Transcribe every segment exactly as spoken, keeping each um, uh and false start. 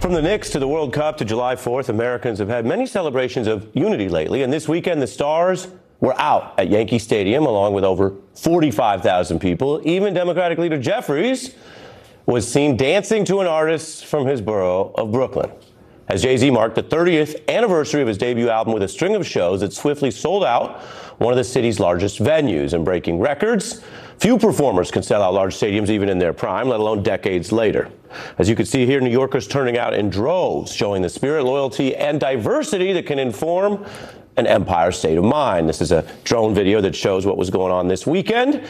From the Knicks to the World Cup to July fourth, Americans have had many celebrations of unity lately, and this weekend the Stars were out at Yankee Stadium along with over forty-five thousand people. Even Democratic leader Jeffries was seen dancing to an artist from his borough of Brooklyn, as Jay-Z marked the thirtieth anniversary of his debut album with a string of shows that swiftly sold out one of the city's largest venues and breaking records. Few performers can sell out large stadiums even in their prime, let alone decades later. As you can see here, New Yorkers turning out in droves, showing the spirit, loyalty, and diversity that can inform an empire state of mind. This is a drone video that shows what was going on this weekend.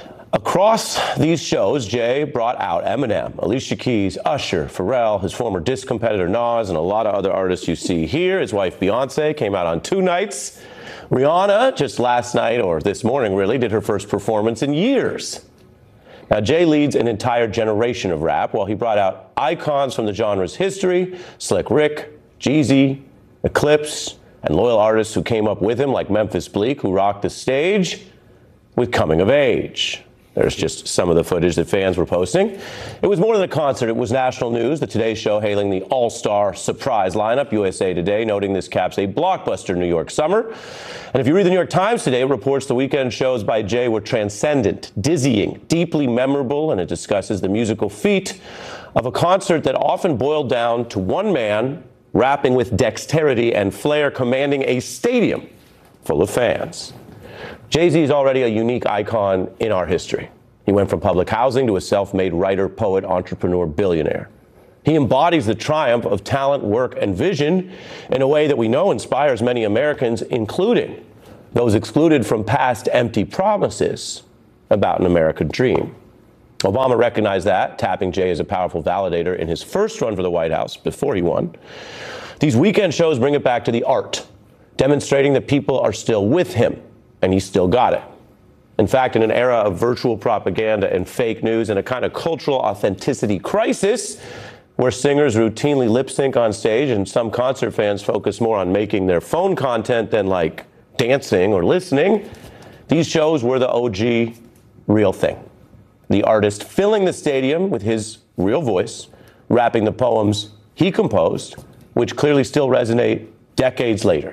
Across these shows, Jay brought out Eminem, Alicia Keys, Usher, Pharrell, his former disc competitor Nas, and a lot of other artists you see here. His wife Beyonce came out on two nights. Rihanna, just last night, or this morning really, did her first performance in years. Now, Jay leads an entire generation of rap while he brought out icons from the genre's history, Slick Rick, Jeezy, Eclipse, and loyal artists who came up with him like Memphis Bleek, who rocked the stage with Coming of Age. There's just some of the footage that fans were posting. It was more than a concert. It was national news. The Today Show hailing the all-star surprise lineup. U S A Today noting this caps a blockbuster New York summer. And if you read the New York Times today, it reports the weekend shows by Jay were transcendent, dizzying, deeply memorable, and it discusses the musical feat of a concert that often boiled down to one man rapping with dexterity and flair, commanding a stadium full of fans. Jay-Z is already a unique icon in our history. He went from public housing to a self-made writer, poet, entrepreneur, billionaire. He embodies the triumph of talent, work, and vision in a way that we know inspires many Americans, including those excluded from past empty promises about an American dream. Obama recognized that, tapping Jay as a powerful validator in his first run for the White House before he won. These weekend shows bring it back to the art, demonstrating that people are still with him. And he still got it. In fact, in an era of virtual propaganda and fake news and a kind of cultural authenticity crisis, where singers routinely lip sync on stage and some concert fans focus more on making their phone content than like dancing or listening, these shows were the O G real thing. The artist filling the stadium with his real voice, rapping the poems he composed, which clearly still resonate decades later.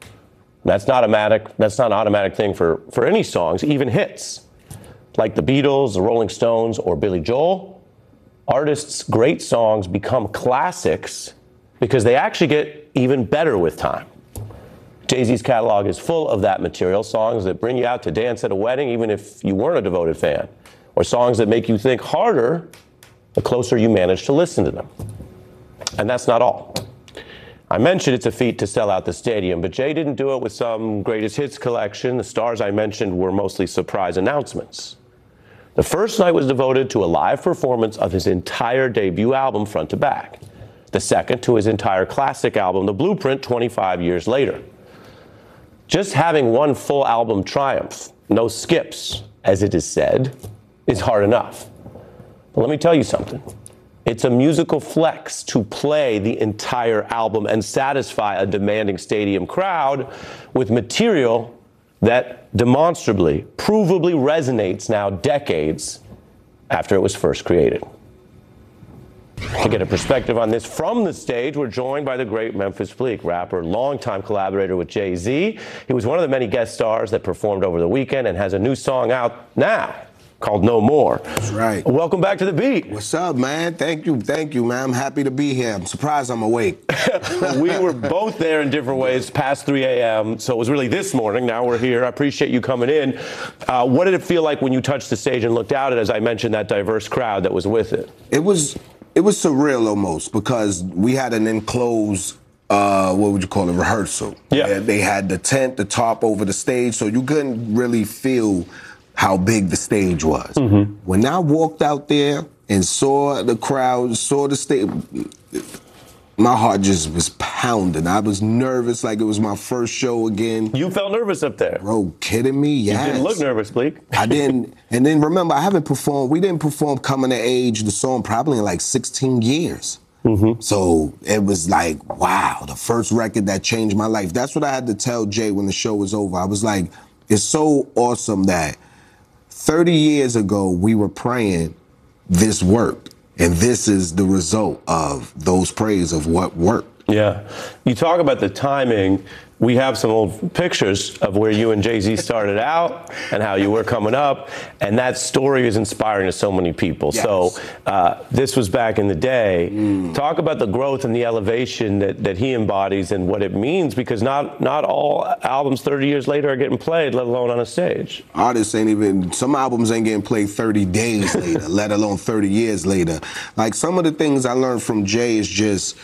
That's not automatic. That's not an automatic thing for, for any songs, even hits. Like the Beatles, the Rolling Stones, or Billy Joel, artists' great songs become classics because they actually get even better with time. Jay-Z's catalog is full of that material, songs that bring you out to dance at a wedding, even if you weren't a devoted fan, or songs that make you think harder the closer you manage to listen to them. And that's not all. I mentioned it's a feat to sell out the stadium, but Jay didn't do it with some greatest hits collection. The stars I mentioned were mostly surprise announcements. The first night was devoted to a live performance of his entire debut album front to back. The second to his entire classic album, The Blueprint, twenty-five years later. Just having one full album triumph, no skips, as it is said, is hard enough. But let me tell you something. It's a musical flex to play the entire album and satisfy a demanding stadium crowd with material that demonstrably, provably resonates now decades after it was first created. To get a perspective on this from the stage, we're joined by the great Memphis Bleek, rapper, longtime collaborator with Jay-Z. He was one of the many guest stars that performed over the weekend and has a new song out now called No More. That's right. Welcome back to the beat. What's up, man? Thank you, thank you, man. I'm happy to be here. I'm surprised I'm awake. We were both there in different ways past three a.m., so it was really this morning. Now we're here. I appreciate you coming in. Uh, what did it feel like when you touched the stage and looked out at, as I mentioned, that diverse crowd that was with it? It was, it was surreal almost, because we had an enclosed, uh, what would you call it, rehearsal. Yeah. They had the tent, the top over the stage, so you couldn't really feel how big the stage was. Mm-hmm. When I walked out there and saw the crowd, saw the stage, my heart just was pounding. I was nervous like it was my first show again. You felt nervous up there? Bro, kidding me? Yes. You didn't look nervous, Bleek. I didn't. And then remember, I haven't performed, we didn't perform Coming of Age, the song, probably in like sixteen years. Mm-hmm. So it was like, wow, the first record that changed my life. That's what I had to tell Jay when the show was over. I was like, it's so awesome that thirty years ago, we were praying this worked. And this is the result of those praise of what worked. Yeah. You talk about the timing. We have some old pictures of where you and Jay-Z started out and how you were coming up, and that story is inspiring to so many people. Yes. So uh, this was back in the day. Mm. Talk about the growth and the elevation that, that he embodies and what it means, because not not all albums thirty years later are getting played, let alone on a stage. Artists ain't even, some albums ain't getting played thirty days later, let alone thirty years later. Like, some of the things I learned from Jay is just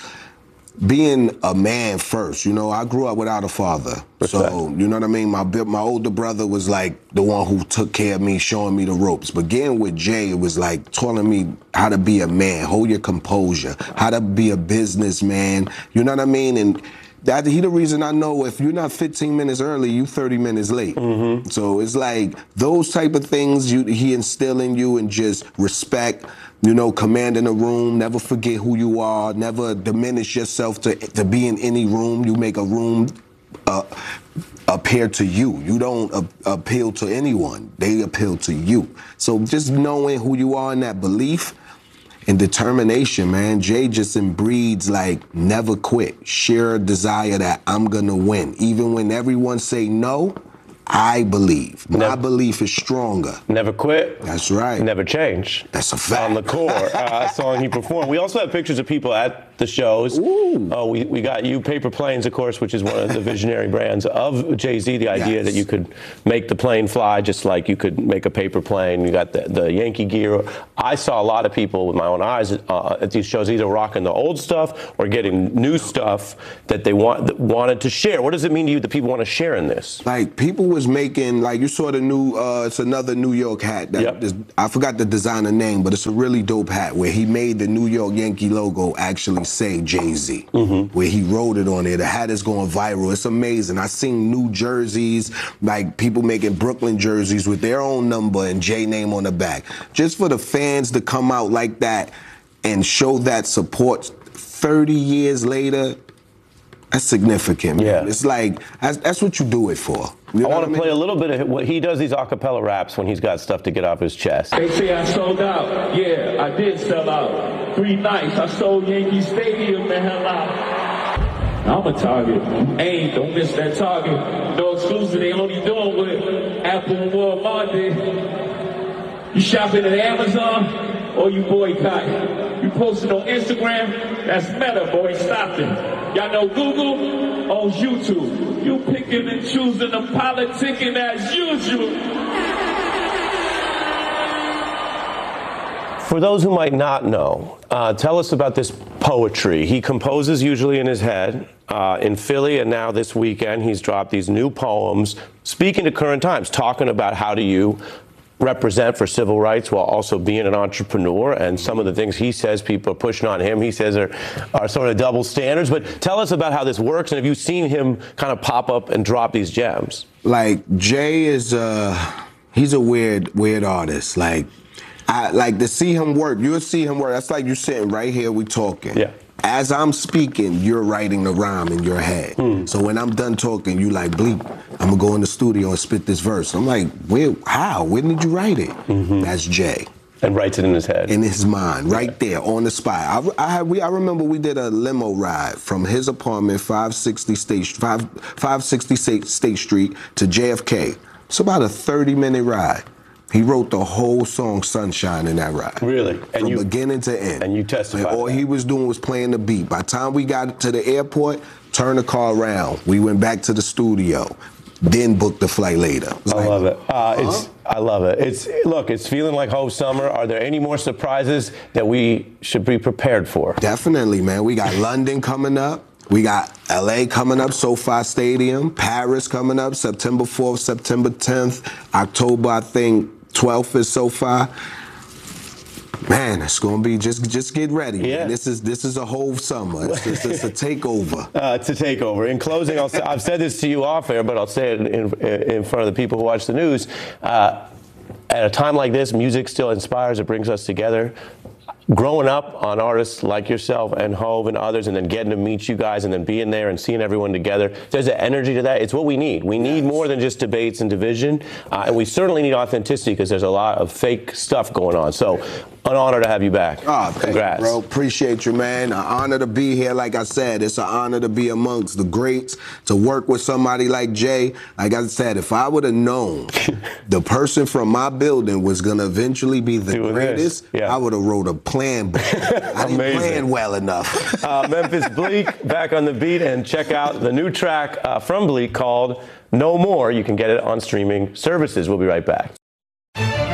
being a man first. You know, I grew up without a father. What's so, that? you know what I mean? My my older brother was like the one who took care of me, showing me the ropes. But getting with Jay, it was like telling me how to be a man, hold your composure, how to be a businessman. You know what I mean? And that he the reason I know if you're not fifteen minutes early, you thirty minutes late. Mm-hmm. So it's like those type of things you he instill in you, and just respect. You know, commanding a room, never forget who you are, never diminish yourself to to be in any room. You make a room uh, appear to you. You don't uh, appeal to anyone. They appeal to you. So just knowing who you are and that belief and determination, man. Jay just breeds like never quit. Sheer desire that I'm gonna win. Even when everyone say no, I believe. My Never, belief is stronger. Never quit. That's right. Never change. That's a fact. On the core, uh, song he performed. We also have pictures of people at the shows. Ooh. Oh, we, we got you, Paper Planes, of course, which is one of the visionary brands of Jay-Z. The idea Yes. that you could make the plane fly just like you could make a paper plane. You got the, the Yankee gear. I saw a lot of people with my own eyes uh, at these shows either rocking the old stuff or getting new stuff that they want that wanted to share. What does it mean to you that people want to share in this? Like, people was making, like, you saw the new, uh, it's another New York hat. That Yep. is, I forgot the designer name, but it's a really dope hat where he made the New York Yankee logo actually say Jay-Z, mm-hmm. where he wrote it on there. The hat is going viral. It's amazing. I seen New Jerseys, like people making Brooklyn jerseys with their own number and Jay name on the back. Just for the fans to come out like that and show that support thirty years later, that's significant, man. Yeah. It's like, that's, that's what you do it for. You know I want to what play mean? a little bit of what he does, these a cappella raps when he's got stuff to get off his chest. They say I sold out. Yeah, I did sell out. Three nights, I sold Yankee Stadium the hell out. I'm a target. Hey, don't miss that target. No exclusive, they only doing what Apple and Walmart did. You shopping at Amazon or you boycott? You posted on Instagram? That's Meta, boy. Stop it. Y'all know Google owns YouTube. You picking and choosing and politicking as usual. For those who might not know, uh, tell us about this poetry. He composes usually in his head. Uh, in Philly, and now this weekend, he's dropped these new poems speaking to current times, talking about how do you represent for civil rights while also being an entrepreneur, and some of the things he says people are pushing on him, he says are, are sort of double standards. But tell us about how this works, and have you seen him kind of pop up and drop these gems? Like, Jay is, uh, he's a weird, weird artist. Like, I like to see him work. You'll see him work. That's like you sitting right here, we talking. Yeah. As I'm speaking, you're writing the rhyme in your head. Mm. So when I'm done talking, you like, bleep, I'm gonna go in the studio and spit this verse. I'm like, where, how? When did you write it? Mm-hmm. That's Jay. And writes it in his head. In his mind, right there, on the spot. I, I, we, I remember we did a limo ride from his apartment, five sixty State, five sixty State Street to J F K. It's about a thirty minute ride. He wrote the whole song "Sunshine" in that ride. Really? And From you, beginning to end. And you testified. And all he was doing was playing the beat. By the time we got to the airport, turned the car around. We went back to the studio. Then booked the flight later. I like, love it. Uh, huh? It's I love it. It's look. It's feeling like Hope Summer. Are there any more surprises that we should be prepared for? Definitely, man. We got London coming up. We got L A coming up, SoFi Stadium. Paris coming up, September fourth, September tenth. October, I think, twelfth is SoFi. Man, it's gonna be just just get ready. Yeah. Man. This is this is a whole summer. It's, it's, it's a takeover. Uh, it's a takeover. In closing, I'll say, I've said this to you off air, but I'll say it in, in front of the people who watch the news. Uh, at a time like this, music still inspires. It brings us together. growing up on artists like yourself and Hove and others, and then getting to meet you guys and then being there and seeing everyone together, there's an energy to that. It's what we need. We need more than just debates and division, uh, and we certainly need authenticity because there's a lot of fake stuff going on. So, an honor to have you back. Oh, Congrats. You, bro. Appreciate you, man. An honor to be here. Like I said, it's an honor to be amongst the greats, to work with somebody like Jay. Like I said, if I would have known the person from my building was going to eventually be the Doing greatest, yeah. I would have wrote a plan book. I didn't plan well enough. uh, Memphis Bleek back on the beat, and check out the new track uh, from Bleek called No More. You can get it on streaming services. We'll be right back.